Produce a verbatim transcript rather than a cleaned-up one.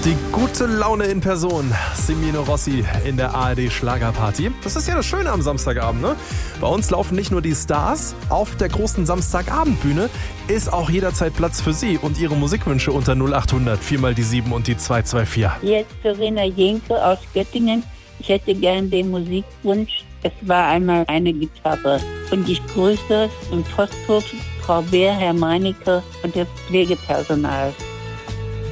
Die gute Laune in Person. Semino Rossi in der A R D Schlagerparty. Das ist ja das Schöne am Samstagabend, ne? Bei uns laufen nicht nur die Stars. Auf der großen Samstagabendbühne ist auch jederzeit Platz für Sie und Ihre Musikwünsche unter null acht hundert vier mal die sieben und die zwei zwei vier. Hier ist Verena Jenke aus Göttingen. Ich hätte gern den Musikwunsch. Es war einmal eine Gitarre. Und ich grüße im Posthof Frau Beer, Herr Meinecke und das Pflegepersonal.